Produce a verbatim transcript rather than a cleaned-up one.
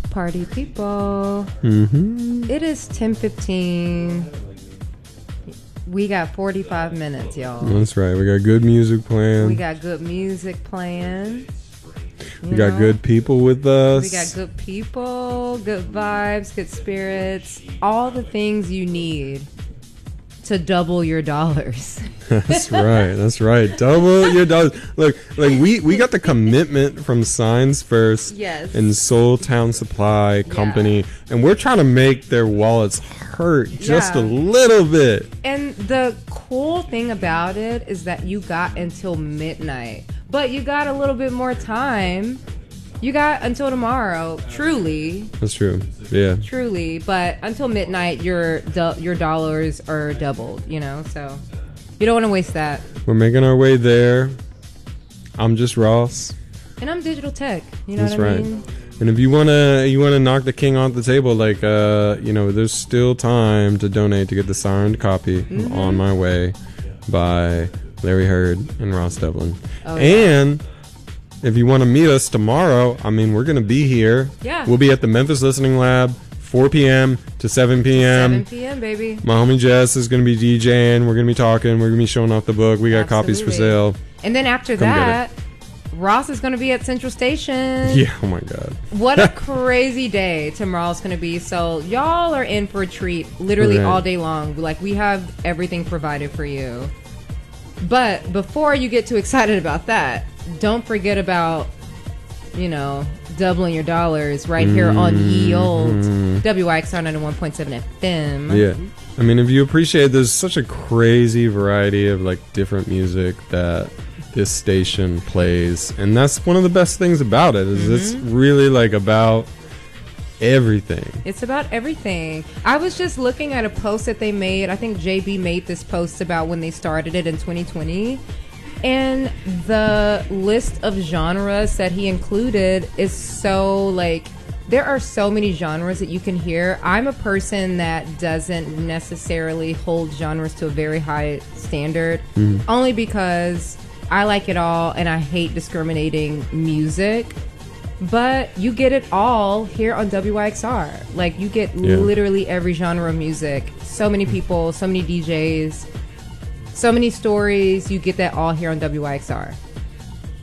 Party people. Mm-hmm. It is ten fifteen. We got forty-five minutes, y'all. That's right. We got good music playing. We got good music playing. We got know? good people with us. We got good people, good vibes, good spirits. All the things you need to double your dollars. That's right. That's right. Double your dollars. Look, like we, we got the commitment from Signs First yes. and Soul Town Supply Company, yeah. and we're trying to make their wallets hurt just yeah. a little bit. And the cool thing about it is that you got until midnight, but you got a little bit more time. You got until tomorrow, truly. That's true. Yeah. Truly, but until midnight, your do- your dollars are doubled. You know, so you don't want to waste that. We're making our way there. I'm just Ross, and I'm Digital Tech. You know That's what I right. mean? And if you wanna you wanna knock the king off the table, like uh, you know, there's still time to donate to get the signed copy mm-hmm. of On My Way by Larry Heard and Ross Devlin. Oh, yeah. And if you want to meet us tomorrow, I mean, we're going to be here. Yeah. We'll be at the Memphis Listening Lab, four p.m. to seven p.m. seven p.m., baby. My homie Jess is going to be DJing. We're going to be talking. We're going to be showing off the book. We got Absolutely. copies for sale. And then after Come that, Ross is going to be at Central Station. Yeah, oh my God. What a crazy day tomorrow's going to be. So y'all are in for a treat literally right. all day long. Like, we have everything provided for you. But before you get too excited about that, don't forget about, you know, doubling your dollars right here mm-hmm. on ye old W Y X R ninety-one point seven F M. Yeah. I mean, if you appreciate, there's such a crazy variety of, like, different music that this station plays. And that's one of the best things about it, is mm-hmm. it's really, like, about everything. It's about everything. I was just looking at a post that they made. I think J B made this post about when they started it in twenty twenty. And the list of genres that he included is so, like, there are so many genres that you can hear. I'm a person that doesn't necessarily hold genres to a very high standard, mm. only because I like it all and I hate discriminating music. But you get it all here on W Y X R. Like, you get yeah. literally every genre of music. So many people, so many D Js, so many stories. You get that all here on W Y X R.